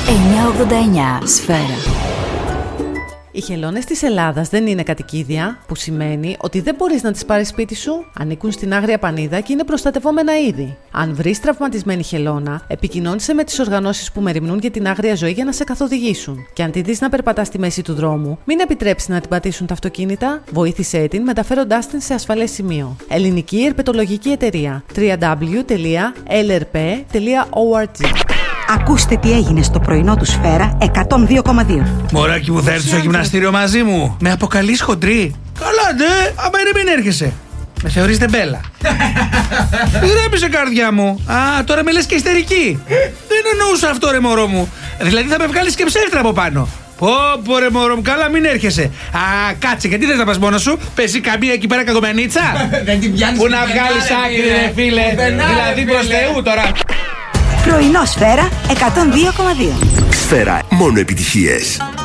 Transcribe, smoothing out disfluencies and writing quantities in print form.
989 Σφαίρα. Οι χελώνες της Ελλάδας δεν είναι κατοικίδια, που σημαίνει ότι δεν μπορείς να τις πάρεις σπίτι σου. Ανήκουν στην Άγρια Πανίδα και είναι προστατευόμενα είδη. Αν βρεις τραυματισμένη χελώνα, επικοινώνησε με τις οργανώσεις που μεριμνούν για την άγρια ζωή για να σε καθοδηγήσουν. Και αν τη δεις να περπατά στη μέση του δρόμου, μην επιτρέψεις να την πατήσουν τα αυτοκίνητα, βοήθησέ την μεταφέροντάς την σε ασφαλές σημείο. Ελληνική Ερπετολογική Εταιρεία. www.lrp.org. Ακούστε τι έγινε στο πρωινό του Σφαίρα 102,2. Μωράκι μου, θα έρθει στο γυμναστήριο μαζί μου. Με αποκαλείς χοντρή? Καλά, ντε, άμα είναι μην έρχεσαι. Με θεωρείς τεμπέλα. Ηρέμησε, καρδιά μου. Α, τώρα με λες και ιστερική. Δεν εννοούσα αυτό, ρε μωρό μου. Δηλαδή θα με βγάλεις και ψεύτρα από πάνω. Πω ρε μωρό μου, καλά μην έρχεσαι. Α, κάτσε, γιατί δεν θα πας μόνος σου? Πες καμία εκεί πέρα κακομενίτσα. Δεν την πιάνεις. Πού να βγάλεις άκρη, ρε φίλε. Δηλαδή προς Θεού τώρα. Πρωινό Σφαίρα 102,2. Σφαίρα, μόνο επιτυχίες.